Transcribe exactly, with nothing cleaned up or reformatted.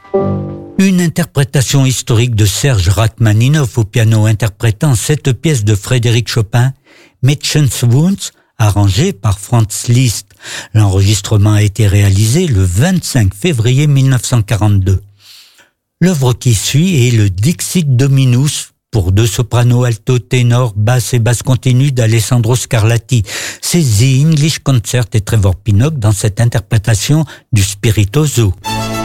Une interprétation historique de Serge Rachmaninoff au piano interprétant cette pièce de Frédéric Chopin, Mädchenswunsch, arrangée par Franz Liszt. L'enregistrement a été réalisé le vingt-cinq février mille neuf cent quarante-deux. L'œuvre qui suit est le Dixit Dominus pour deux sopranos, alto, ténor, basse et basse continue d'Alessandro Scarlatti. C'est The English Concert et Trevor Pinnock dans cette interprétation du Spirituoso.